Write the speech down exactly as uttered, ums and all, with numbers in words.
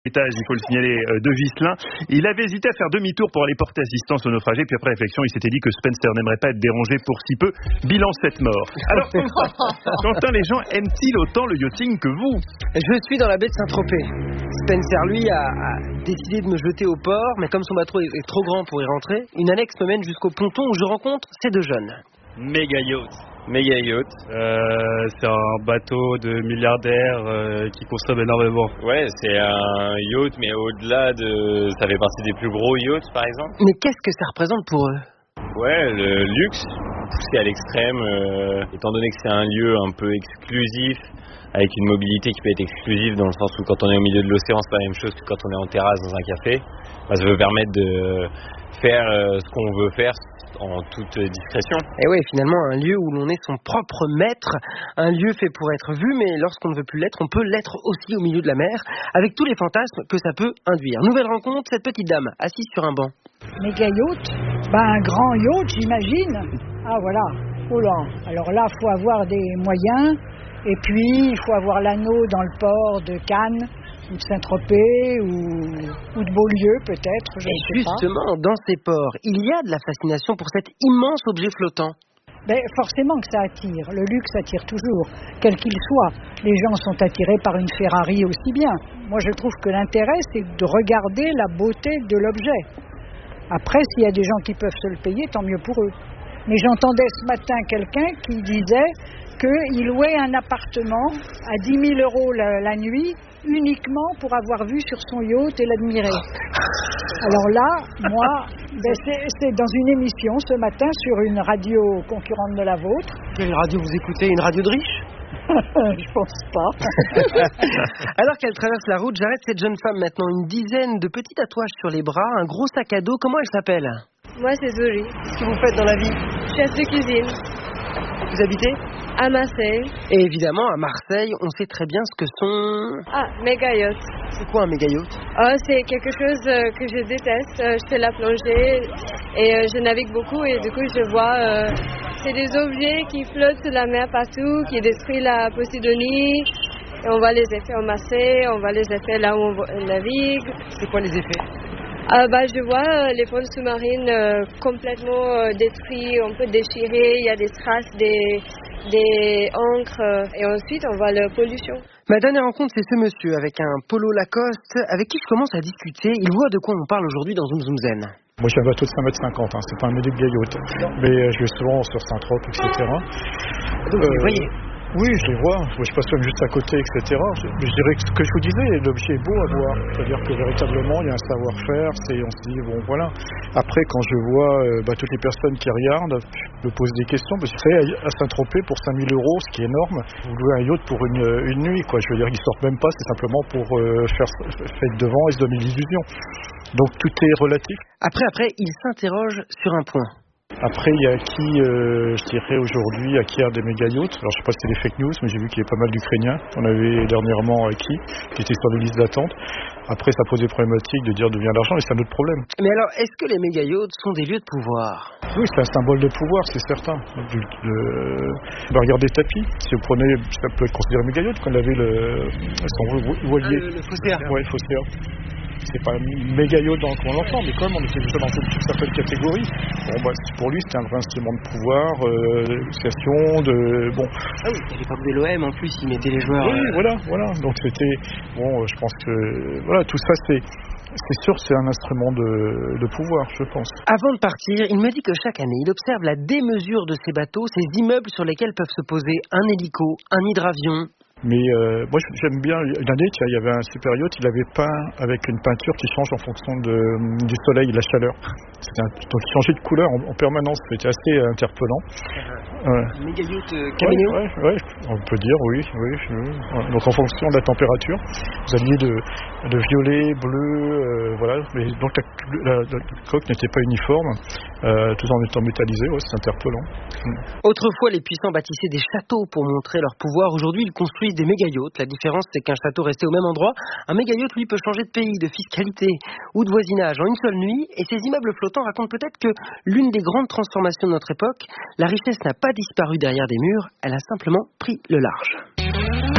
Étage, il faut le signaler, de Vicelin. Il avait hésité à faire demi-tour pour aller porter assistance aux naufragés, puis après réflexion, il s'était dit que Spencer n'aimerait pas être dérangé pour si peu. Bilan sept morts. Alors, Quentin, les gens aiment-ils autant le yachting que vous? Je suis dans la baie de Saint-Tropez. Spencer, lui, a, a décidé de me jeter au port, mais comme son bateau est, est trop grand pour y rentrer, une annexe me mène jusqu'au ponton où je rencontre ces deux jeunes. Méga yacht. Méga yacht. Euh, c'est un bateau de milliardaires euh, qui consomme énormément. Ouais, c'est un yacht, mais au-delà de... Ça fait partie des plus gros yachts, par exemple. Mais qu'est-ce que ça représente pour eux? Ouais, le luxe, poussé à l'extrême, euh, étant donné que c'est un lieu un peu exclusif, avec une mobilité qui peut être exclusive dans le sens où quand on est au milieu de l'océan, c'est pas la même chose que quand on est en terrasse dans un café. Bah, ça veut permettre de faire euh, ce qu'on veut faire en toute discrétion. Et ouais, finalement, un lieu où l'on est son propre maître, un lieu fait pour être vu, mais lorsqu'on ne veut plus l'être, on peut l'être aussi au milieu de la mer, avec tous les fantasmes que ça peut induire. Nouvelle rencontre, cette petite dame, assise sur un banc. Méga yacht, bah un grand yacht, j'imagine. Ah voilà, oh là, alors là, il faut avoir des moyens, et puis il faut avoir l'anneau dans le port de Cannes, ou de Saint-Tropez, ou, ou de Beaulieu peut-être, je et ne sais justement, pas. dans ces ports, il y a de la fascination pour cet immense objet flottant. Ben, forcément que ça attire, le luxe attire toujours, quel qu'il soit. Les gens sont attirés par une Ferrari aussi bien. Moi je trouve que l'intérêt c'est de regarder la beauté de l'objet. Après, s'il y a des gens qui peuvent se le payer, tant mieux pour eux. Mais j'entendais ce matin quelqu'un qui disait qu'il louait un appartement à dix mille euros la, la nuit, uniquement pour avoir vu sur son yacht et l'admirer. Alors là, moi, ben c'est, c'est dans une émission ce matin sur une radio concurrente de la vôtre. Quelle radio vous écoutez? Une radio de riche? Je pense pas. Alors qu'elle traverse la route, j'arrête cette jeune femme maintenant, une dizaine de petits tatouages sur les bras, un gros sac à dos. Comment elle s'appelle? Moi, c'est Zoé. Qu'est-ce que vous faites dans la vie? Chef de cuisine. Vous habitez? À Marseille. Et évidemment, à Marseille, on sait très bien ce que sont... Ah, méga yacht. C'est quoi un méga yacht? Oh, c'est quelque chose euh, que je déteste. Euh, je fais la plongée et euh, je navigue beaucoup et du coup, je vois... Euh, c'est des objets qui flottent sur la mer partout, qui détruisent la Posidonie. Et on voit les effets en Marseille, on voit les effets là où on navigue. C'est quoi les effets? Euh, bah, je vois euh, les fonds sous-marines euh, complètement euh, détruits, on peut déchirer, il y a des traces, des, des encres, euh, et ensuite on voit la pollution. Ma dernière rencontre, c'est ce monsieur avec un polo Lacoste, avec qui je commence à discuter. Il voit de quoi on parle aujourd'hui dans Zoom Zoom Zen. Moi j'ai un bateau de cinq mètres cinquante, hein, c'est pas un méga yacht, mais euh, je vais souvent sur Saint-Tropez, et cetera. Donc euh, vous voyez? Oui, je les vois. Je passe même juste à côté, et cetera. Je, je dirais que ce que je vous disais, l'objet est beau à voir. C'est-à-dire que véritablement, il y a un savoir-faire. C'est, on se dit, bon, voilà. Après, quand je vois euh, bah, toutes les personnes qui regardent, je me pose des questions. Parce que vous savez, à Saint-Tropez, pour cinq mille euros, ce qui est énorme, vous louez un yacht pour une, une nuit, quoi. Je veux dire, ils sortent même pas. C'est simplement pour euh, faire fête devant et se donner l'illusion. Donc, tout est relatif. Après, après, il s'interroge sur un point. Après, il y a qui, euh, je dirais aujourd'hui, acquiert des méga yachts. Alors, je sais pas si c'est des fake news, mais j'ai vu qu'il y avait pas mal d'Ukrainiens. On avait dernièrement acquis, qui étaient sur les listes d'attente. Après, ça pose des problématiques de dire d'où vient l'argent, et c'est un autre problème. Mais alors, est-ce que les méga yachts sont des lieux de pouvoir? Oui, c'est un symbole de pouvoir, c'est certain. Du, de, bah, regardez Tapi. Si vous prenez, ça peut être considéré méga yacht, quand il avait le, son voilier. Ah, le, le faussaire. Ouais, le faussaire. C'est pas un méga yacht dans qu'on l'entend, mais quand même, on était déjà dans une certaine catégorie. Bon, bah, pour lui, c'était un vrai instrument de pouvoir, euh, d'éducation, de... Bon. Ah oui, à l'époque de l'O M, en plus, il mettait les joueurs... Oui, euh... voilà, voilà. Donc c'était... Bon, je pense que... Voilà, tout ça, c'est... C'est sûr, c'est un instrument de, de pouvoir, je pense. Avant de partir, il me dit que chaque année, il observe la démesure de ces bateaux, ces immeubles sur lesquels peuvent se poser un hélico, un hydravion... Mais euh, moi j'aime bien, une année il y avait un super yacht, il avait peint avec une peinture qui change en fonction de, du soleil et de la chaleur. C'était un, donc il changeait de couleur en, en permanence, c'était assez interpellant. Euh, ouais. Méga yacht euh, caméléon. Ouais, ouais, ouais, on peut dire oui, oui, oui. Ouais. Donc en fonction de la température, vous aviez de, de violet, bleu, euh, voilà. Mais donc la, la, la coque n'était pas uniforme, euh, tout en étant métallisé, ouais, c'est interpellant. Mm. Autrefois, les puissants bâtissaient des châteaux pour montrer leur pouvoir. Aujourd'hui, ils construisent des méga yachts. La différence, c'est qu'un château restait au même endroit. Un méga yacht, lui, peut changer de pays, de fiscalité ou de voisinage en une seule nuit. Et ces immeubles flottants racontent peut-être que l'une des grandes transformations de notre époque, la richesse n'a pas disparu derrière des murs, elle a simplement pris le large.